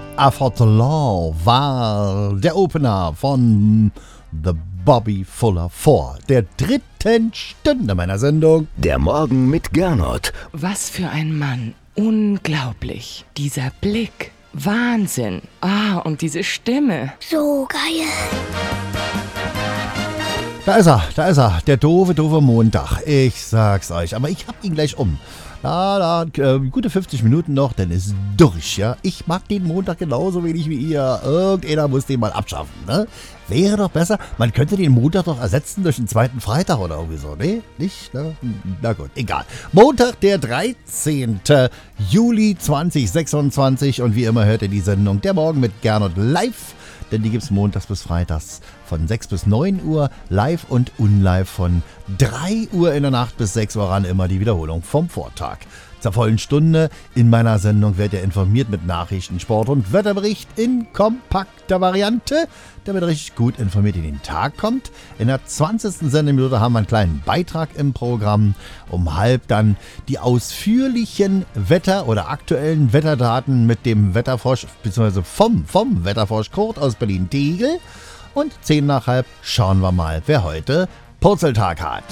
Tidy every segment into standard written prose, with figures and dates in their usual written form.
A Faute Law war der Opener von The Bobby Fuller 4, der dritten Stunde meiner Sendung. Der Morgen mit Gernot. Was für ein Mann. Unglaublich. Dieser Blick. Wahnsinn. Und diese Stimme. So geil. Da ist er, der doofe Montag. Ich sag's euch, aber ich hab ihn gleich um. Gute 50 Minuten noch, dann ist durch, ja. Ich mag den Montag genauso wenig wie ihr. Irgendeiner muss den mal abschaffen, ne? Wäre doch besser, man könnte den Montag doch ersetzen durch einen zweiten Freitag oder irgendwie so, ne? Nicht, ne? Na gut, egal. Montag, der 13. Juli 2026 und wie immer hört ihr die Sendung Der Morgen mit Gernot live, denn die gibt's montags bis freitags von 6 bis 9 Uhr, live und unlive von 3 Uhr in der Nacht bis 6 Uhr ran, immer die Wiederholung vom Vortag. Zur vollen Stunde in meiner Sendung werdet ihr informiert mit Nachrichten, Sport und Wetterbericht in kompakter Variante, damit ihr richtig gut informiert in den Tag kommt. In der 20. Sendeminute haben wir einen kleinen Beitrag im Programm. Um halb dann die ausführlichen Wetter- oder aktuellen Wetterdaten mit dem Wetterfrosch, beziehungsweise vom Wetterfrosch Kurt aus Berlin-Tegel. Und 10 nach halb schauen wir mal, wer heute Purzeltag hat.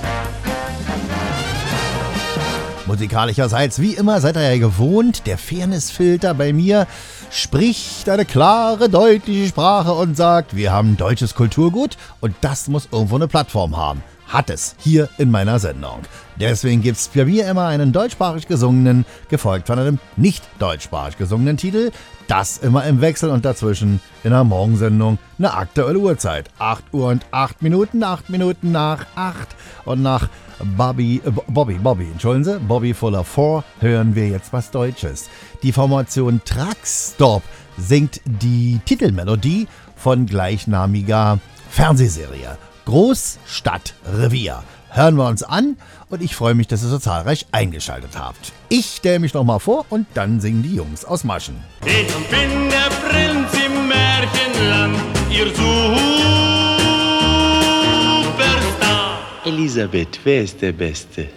Musikalischerseits, wie immer, seid ihr ja gewohnt, der Fairnessfilter bei mir spricht eine klare, deutliche Sprache und sagt, wir haben deutsches Kulturgut und das muss irgendwo eine Plattform haben. Hat es hier in meiner Sendung. Deswegen gibt es bei mir immer einen deutschsprachig gesungenen, gefolgt von einem nicht deutschsprachig gesungenen Titel. Das immer im Wechsel und dazwischen in der Morgensendung eine aktuelle Uhrzeit. 8 Uhr und 8 Minuten, 8 Minuten nach 8. Und nach Bobby Fuller 4 hören wir jetzt was Deutsches. Die Formation Truckstop singt die Titelmelodie von gleichnamiger Fernsehserie Großstadtrevier. Hören wir uns an und ich freue mich, dass ihr so zahlreich eingeschaltet habt. Ich stelle mich noch mal vor und dann singen die Jungs aus Maschen. Ich bin der Prinz im Märchenland, ihr Superstar. Elisabeth, wer ist der Beste?